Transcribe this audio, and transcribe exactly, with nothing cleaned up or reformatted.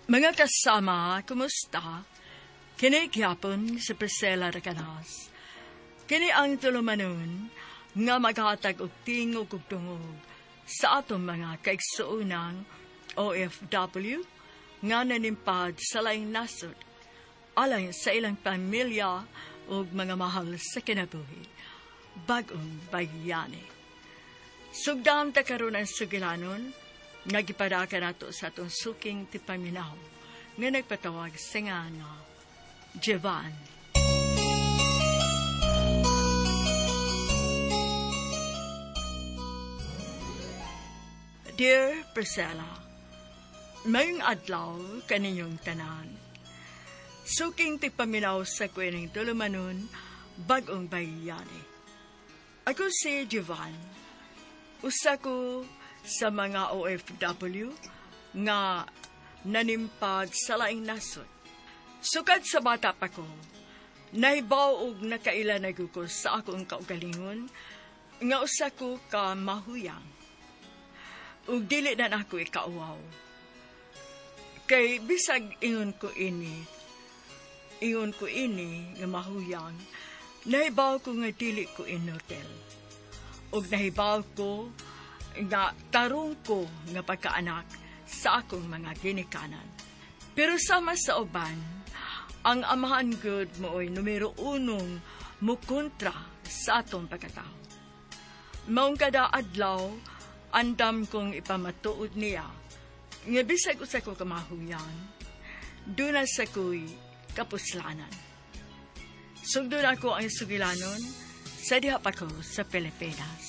Mga kasama, kumusta? Kini gyapon si Priscilla Rakanas. Kini ang tulumanon nga maghatag og tingog ug tungog sa atong mga kaigsuunang O F W nga nanimpad sa laing nasod alay sa ilang pamilya ug mga mahal sa kinabuhi. Bagong bayani. Sugdan ta karon ang sugilanon nga gipadaka nato sa atong suking tipaminaw nga nagpatawag sa nga nga Jevan. Dear Priscilla, mayong adlaw kaninyong tanan. Suking tipaminaw sa kwening tulumanon bagong bayani. Ako si Jevan. Usa ko sa mga O F W nga nanimpad sa laing nasod. Sukad sa bata pa ko, nahibaw og nakaila na ko sa akong kaugalingon nga usa ko ka mahuyang. Ug dili na ako ikauwaw. Kay bisag ingon ko ini, ingon ko ini nga mahuyang, nahibaw ko nga dili ko inutel. Ug nahibaw ko nga tarong ko nga pagkaanak sa akong mga ginikanan. Pero sama sa uban, ang amahan good mooy numero unong mukontra sa atong pagkatao. Maong kada adlaw, andam kong ipamatuod niya nga bisag usa ko kamahuyan, duna sa ko'y kapuslanan. Sugdon ako ang sugilanon sa diha pa ko sa Pilipinas.